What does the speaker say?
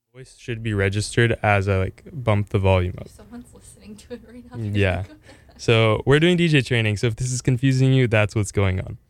Voice should be registered as I like bump the volume up. If someone's listening to it right now. Yeah. So we're doing DJ training. So if this is confusing you, that's what's going on.